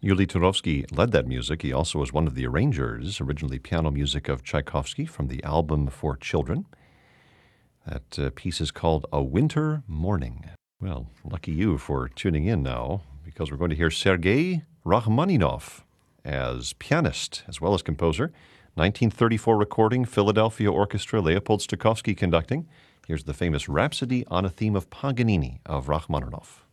Yuli Turovsky led that music. He also was one of the arrangers, originally piano music of Tchaikovsky from the album for children. That piece is called A Winter Morning. Well, lucky you for tuning in now, because we're going to hear Sergei Rachmaninoff as pianist as well as composer. 1934 recording, Philadelphia Orchestra, Leopold Stokowski conducting. Here's the famous Rhapsody on a Theme of Paganini of Rachmaninoff.